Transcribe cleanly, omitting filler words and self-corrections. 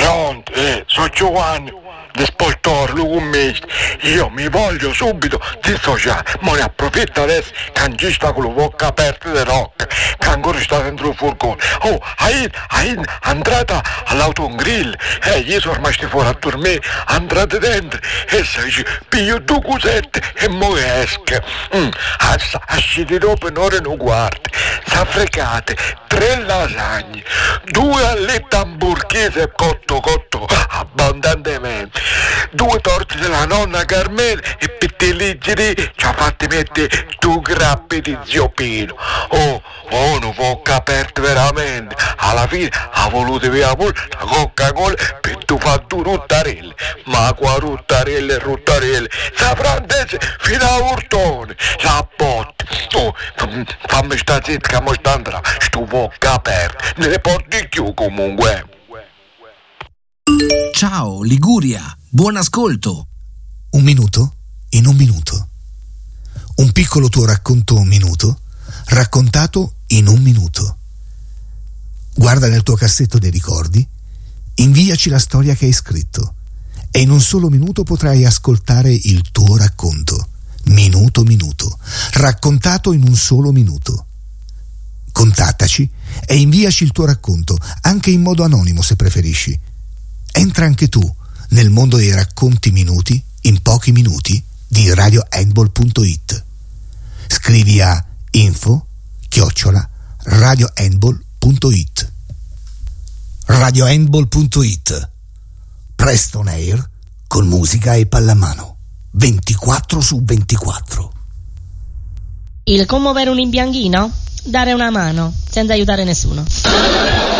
Pronto, sono Giovanni, di Spoltor, Lucummesto. Io mi voglio subito dissociare, ma ne approfitto adesso che non ci sta con la bocca aperta di Rocca, che ancora sta dentro il furgone. Oh, hai entrata all'autogrill, io sono rimasto fuori a dormire, entrate dentro, e si dice, piglio due cosette e mo esca. Asciti dopo un'ora e un quarto, s'affrecate, 3 lasagne, 2 alette hamburghese cotto abbondantemente, 2 torte della nonna Carmela e pettiligeri ci ha fatti mettere 2 grappi di zio Pino. Non bocca aperta veramente, alla fine ha voluto via pure la Coca-Cola per tu fare 2 ruttarelle, ma qua ruttarelle, sa francese fino a urtone, sa botte. Fammi sta zitta che mo sta andrà, sto bocca aperta, ne porti più comunque. Ciao Liguria, buon ascolto. Un minuto in un minuto. Un piccolo tuo racconto un minuto, raccontato in un minuto. Guarda nel tuo cassetto dei ricordi, inviaci la storia che hai scritto e in un solo minuto potrai ascoltare il tuo racconto. Minuto, raccontato in un solo minuto. Contattaci e inviaci il tuo racconto, anche in modo anonimo se preferisci. Entra anche tu nel mondo dei racconti minuti in pochi minuti di radiohandball.it. Scrivi a info@radiohandball.it. radiohandball.it. Presto on air con musica e pallamano 24/24. Il commuovere un imbianchino? Dare una mano senza aiutare nessuno.